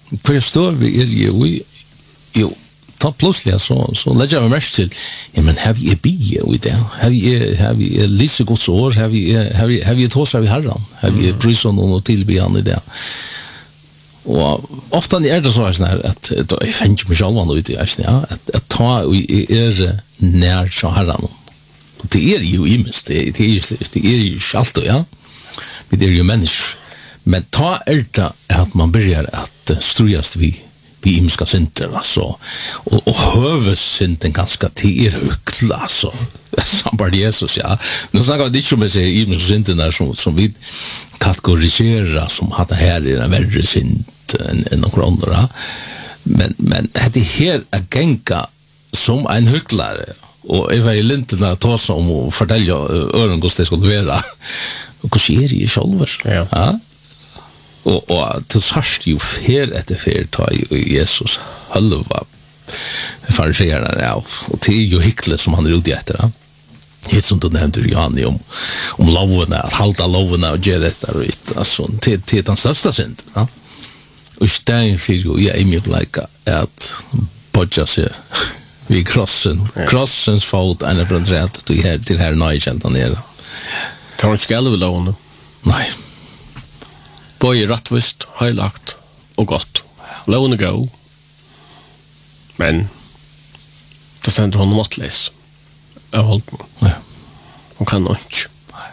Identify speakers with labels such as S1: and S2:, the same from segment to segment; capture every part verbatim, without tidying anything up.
S1: Hur står vi är ju vi jo ta plötsligt så så lägger jag mest till ja men har vi bi och det har vi har vi lite gott år har vi har vi har vi tås vi herran har vi prison och tillbe i det och ofta är det så här att jag fänger mig själv ändå ute ja att att ta är när så herran och det är ju imst det det är det är ju allt ja vi är ju människor men ta är det att man börjar att strujas vi vi imska synder alltså och och hövsynden ganska till högla alltså samband Jesus ja nu snackar vi inte om att säga imska synder som som vi kategorisera som hade här i den värre synd än än några andra men men det här att gänga som en hycklare och är väl inte när ta som och fortälja öron hur det skulle vara och hur ser det själva ja, ja? Och och till sist ju fer efter fer ta ju Jesus halva fariséerna ja och det är ju hyckle som han är ute efter det som du nämnde Johanni om om loven att hålla loven och göra det rätt alltså till till den största synd ja och stäng för ju ja i mig like att podja sig vi krossen krossens fot en av rätt till här till här nöjent ner
S2: tar inte själva loven
S1: nej
S2: både rättvist, heilagt och gott. Loven gå. Men det ständer honom måttlis. Jag har hållit mig.
S1: Ja.
S2: Hon kan nog inte.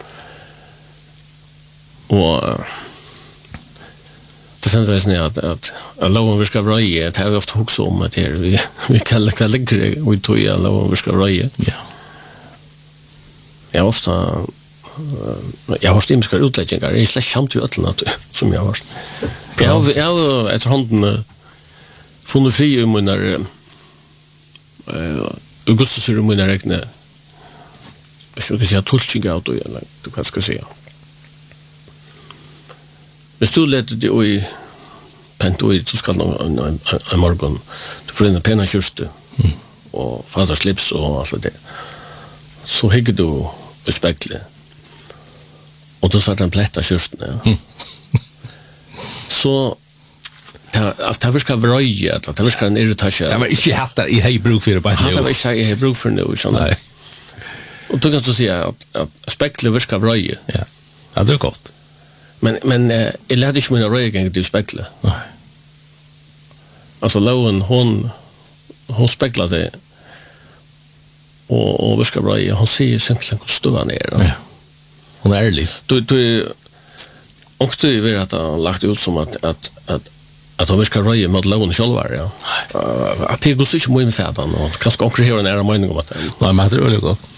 S2: Och det ständer det att, att, att loven vi ska röja, det har vi ofta också om att här, vi, vi kallar kallar vi tog igen loven vi ska röja.
S1: Ja.
S2: Jag ofta jag har stimskar utläggningar det är släkt samt ju ötterna som jag har jag har, jag har efter handen funnit fri om när Augustus är om när räkna jag ska säga tolkning av det eller du kan ska säga men stod lite det i pentoid så ska någon en morgon du får en penna kyrste och fadrar slips och allt det så higger du respektligt och då så att den plättar kyrsten ja. Mm. Så att det ska vröja att det ska en irritation
S1: det var inte hattar i Hebrew för bara
S2: nu det var inte i Hebrew för nu så nej och då kan du säga att, att spekler ska vröja
S1: ja ja det är gott
S2: men men eh, jag lärde inte mina röjgång till spekler nej alltså loven hon hon speklade och och vi ska vröja hon ser simpelthen hur stor han är
S1: ja hon är ärlig.
S2: Du du och du vet att han lagt ut som att att att att han ska röja mot lån själva ja. Uh, att det går så mycket med färdan och kanske också höra nära mening om att
S1: nej men det är väldigt gott.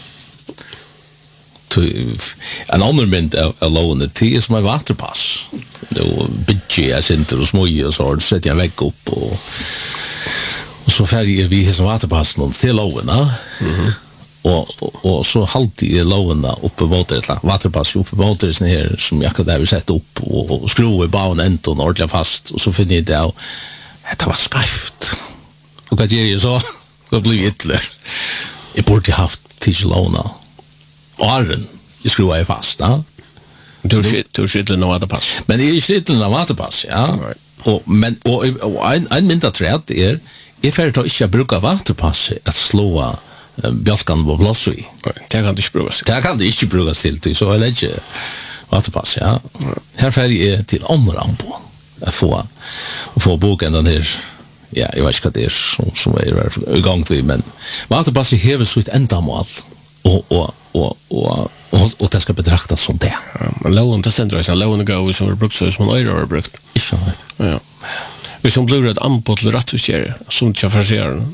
S1: En annan mynd av lån det är som en vattenpass. Då bitchy jag sitter och smoj och så sätter jag väck upp och och så färger vi som vattenpass någon till lån va. Mhm. Och, och, och så alltid är loven uppe på det vattenpass uppe på det här som jag kan där sätta upp och, och skruva i banan änton och ordentligt fast och så finner jag det att det var skräft och att jag så då blir ytterligare jag borde haft till låna åren jag skruvar jag fast ja?
S2: du shit du shit den vattenpass
S1: men det är shit den vattenpass ja right. och men och, och en en mindre träd är ifall jag inte brukar vattenpass att slå bjälkan på plats i.
S2: Det kan du inte brukas till.
S1: Det kan du inte brukas till, så är det inte vattenpass, ja. Här färger är till andra på att få, få boken den här, ja, jag vet inte vad det är som, som är igång till, men vattenpass är så ett ändamål och, och, och, och, och, och det ska betraktas som det.
S2: Ja, men lån, det ständer det, lån går som är brukt så som man öjrar har brukt.
S1: Ikke
S2: ja. Vi som blir ett anpå till rättvistjäre, som inte jag förser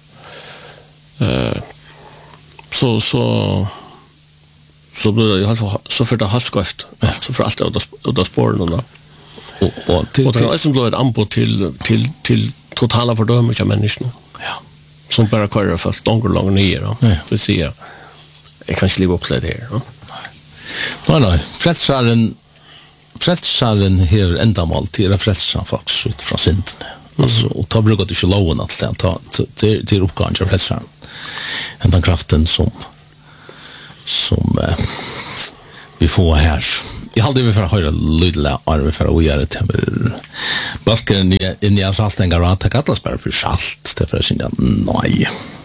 S2: Uh, så så så blir det i alla fall så för det har skaft ja. Så för allt och då spåren och
S1: och och till,
S2: och det är som blir ett anbud till till till totala fördömelse av människorna
S1: ja
S2: som bara kör fast långt långt ner då ja. Så ser jag jag kan inte leva upp till det här ja?
S1: nej nej frälsaren frälsaren har ändamål till att frälsa folk ut från synden alltså och ta brukat inte loven att ta till till uppgången av frälsaren än den kraften som som eh, vi får här Jag hade vi för att höra lydla och vi för att göra det till balken in i saltengar och att ta kallas bara för salt det för att säga nej.